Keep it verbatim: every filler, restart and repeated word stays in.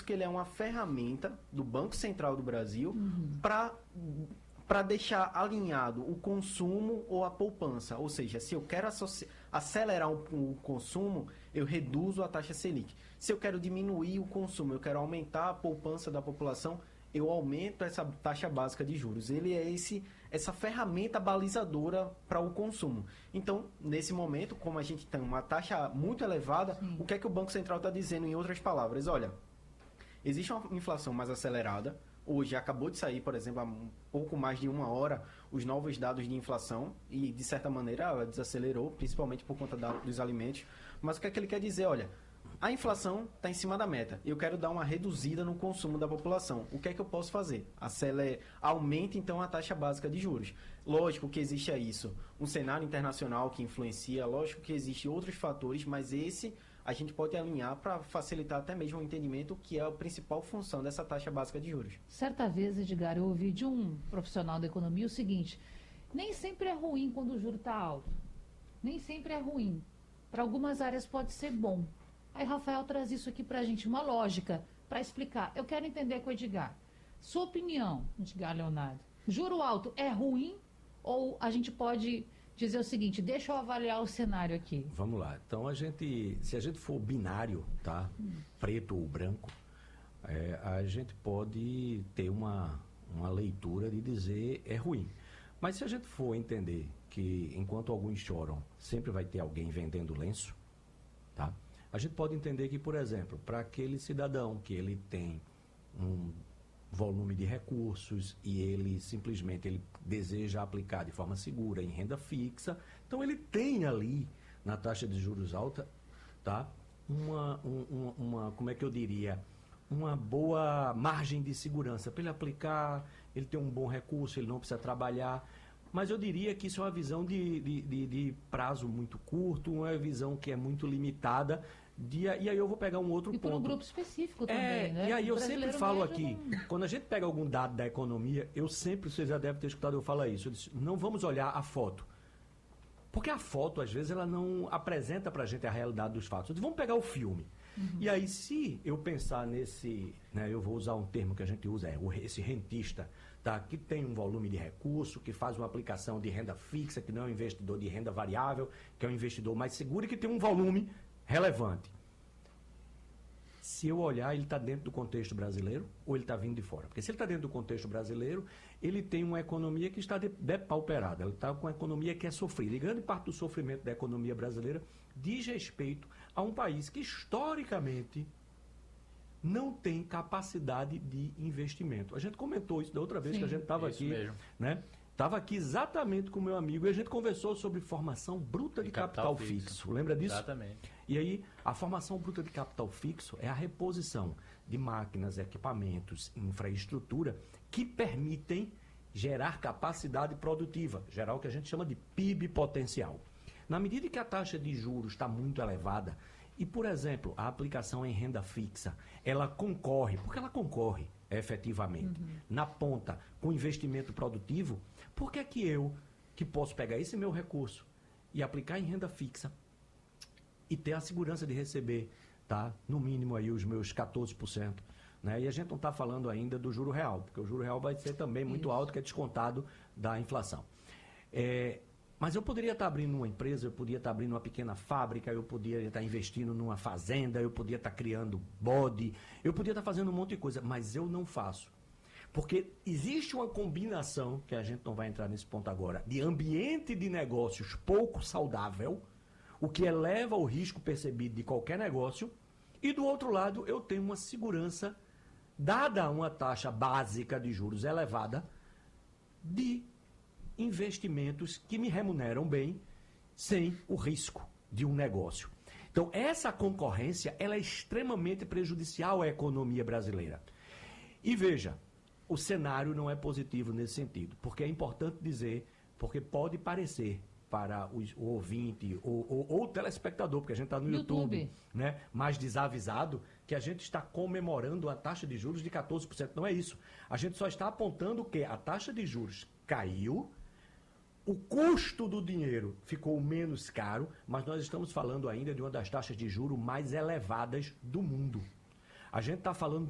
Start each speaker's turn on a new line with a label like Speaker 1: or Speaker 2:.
Speaker 1: isso que ele é uma ferramenta do Banco Central do Brasil
Speaker 2: Uhum.
Speaker 1: para para deixar alinhado o consumo ou a poupança. Ou seja, se eu quero associ- acelerar o, o consumo, eu reduzo a taxa Selic. Se eu quero diminuir o consumo, eu quero aumentar a poupança da população, eu aumento essa taxa básica de juros. Ele é esse, essa ferramenta balizadora para o consumo. Então, nesse momento, como a gente tem uma taxa muito elevada,
Speaker 2: Sim.
Speaker 1: o que é que o Banco Central está dizendo em outras palavras? Olha, existe uma inflação mais acelerada. Hoje acabou de sair, por exemplo, há um pouco mais de uma hora, os novos dados de inflação e, de certa maneira, ela desacelerou, principalmente por conta da, dos alimentos. Mas o que é que ele quer dizer? Olha, a inflação está em cima da meta. Eu quero dar uma reduzida no consumo da população. O que é que eu posso fazer? Acelere, aumente, então, a taxa básica de juros. Lógico que existe isso, um cenário internacional que influencia, lógico que existem outros fatores, mas esse a gente pode alinhar para facilitar até mesmo o entendimento que é a principal função dessa taxa básica de juros.
Speaker 2: Certa vez, Edgar, eu ouvi de um profissional da economia o seguinte: nem sempre é ruim quando o juro está alto. Nem sempre é ruim. Para algumas áreas pode ser bom. Aí Rafael traz isso aqui para a gente, uma lógica para explicar. Eu quero entender com o Edgar. Sua opinião, Edgar Leonardo, juro alto é ruim ou a gente pode dizer o seguinte, deixa eu avaliar o cenário aqui?
Speaker 3: Vamos lá. Então, a gente, se a gente for binário, tá? Hum. Preto ou branco, é, a gente pode ter uma, uma leitura de dizer é ruim. Mas se a gente for entender que enquanto alguns choram, sempre vai ter alguém vendendo lenço, tá? A gente pode entender que, por exemplo, para aquele cidadão que ele tem um volume de recursos e ele simplesmente ele deseja aplicar de forma segura em renda fixa, então ele tem ali na taxa de juros alta, tá? Uma, um, uma, como é que eu diria, uma boa margem de segurança para ele aplicar, ele tem um bom recurso, ele não precisa trabalhar. Mas eu diria que isso é uma visão de, de, de, de prazo muito curto, uma visão que é muito limitada. De, e aí eu vou pegar um outro
Speaker 2: e
Speaker 3: ponto.
Speaker 2: E por um grupo específico também,
Speaker 3: é,
Speaker 2: né?
Speaker 3: E aí eu sempre falo aqui,
Speaker 2: não...
Speaker 3: quando a gente pega algum dado da economia, eu sempre, vocês já devem ter escutado eu falar isso, eu disse, não vamos olhar a foto. Porque a foto, às vezes, ela não apresenta pra gente a realidade dos fatos. Eu disse, vamos pegar o filme. Uhum. E aí, se eu pensar nesse, né, eu vou usar um termo que a gente usa, é esse rentista, tá, que tem um volume de recurso, que faz uma aplicação de renda fixa, que não é um investidor de renda variável, que é um investidor mais seguro e que tem um volume relevante. Se eu olhar, ele está dentro do contexto brasileiro ou ele está vindo de fora? Porque se ele está dentro do contexto brasileiro, ele tem uma economia que está depauperada, ele está com uma economia que é sofrida. E grande parte do sofrimento da economia brasileira diz respeito a um país que, historicamente, não tem capacidade de investimento. A gente comentou isso da outra vez. Sim, que a gente estava aqui,
Speaker 4: mesmo.
Speaker 3: né? Estava aqui exatamente com o meu amigo e a gente conversou sobre formação bruta de, de capital, capital fixo. fixo. Lembra disso?
Speaker 4: Exatamente.
Speaker 3: E aí, a formação bruta de capital fixo é a reposição de máquinas, equipamentos, infraestrutura que permitem gerar capacidade produtiva, gerar o que a gente chama de P I B potencial. Na medida que a taxa de juros está muito elevada e, por exemplo, a aplicação em renda fixa, ela concorre, porque ela concorre efetivamente, uhum. na ponta, com investimento produtivo, por que é que eu, que posso pegar esse meu recurso e aplicar em renda fixa e ter a segurança de receber, tá, no mínimo aí os meus quatorze por cento, né? E a gente não está falando ainda do juro real, porque o juro real vai ser também muito Isso. alto, que é descontado da inflação. É, mas eu poderia estar abrindo uma empresa, eu poderia estar abrindo uma pequena fábrica, eu poderia estar investindo numa fazenda, eu poderia estar criando bode, eu poderia estar fazendo um monte de coisa, mas eu não faço. Porque existe uma combinação, que a gente não vai entrar nesse ponto agora, de ambiente de negócios pouco saudável, o que eleva o risco percebido de qualquer negócio, e do outro lado eu tenho uma segurança, dada uma taxa básica de juros elevada, de investimentos que me remuneram bem, sem o risco de um negócio. Então, essa concorrência, ela é extremamente prejudicial à economia brasileira. E veja, o cenário não é positivo nesse sentido, porque é importante dizer, porque pode parecer para os, o ouvinte ou, ou, ou o telespectador, porque a gente está no YouTube, YouTube, né, mais desavisado, que a gente está comemorando a taxa de juros de quatorze por cento. Não é isso. A gente só está apontando que a taxa de juros caiu, o custo do dinheiro ficou menos caro, mas nós estamos falando ainda de uma das taxas de juros mais elevadas do mundo. A gente está falando